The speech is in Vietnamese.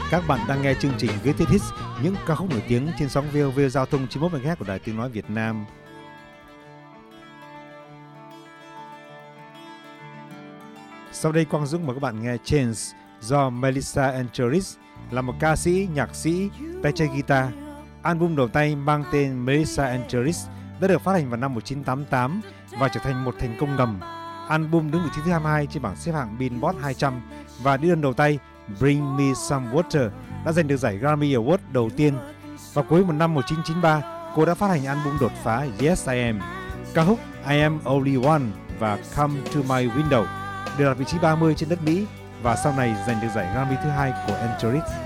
Các bạn đang nghe chương trình Greatest Hits, những ca khúc nổi tiếng trên sóng VOV Giao thông 91 MHz của Đài Tiếng nói Việt Nam. Sau đây Quang Dũng mời các bạn nghe Chains do Melissa Etheridge, là một ca sĩ, nhạc sĩ, tay chơi guitar. Album đầu tay mang tên Melissa Etheridge đã được phát hành vào năm 1988 và trở thành một thành công ngầm. Album đứng vị trí thứ 22 trên bảng xếp hạng Billboard 200 và đi đơn đầu tay Bring Me Some Water đã giành được giải Grammy Award đầu tiên. Vào cuối một năm 1993, cô đã phát hành album đột phá Yes I Am. Ca khúc I Am Only One và Come to My Window được đặt vị trí 30 trên đất Mỹ và sau này giành được giải Grammy thứ 2 của Etheridge.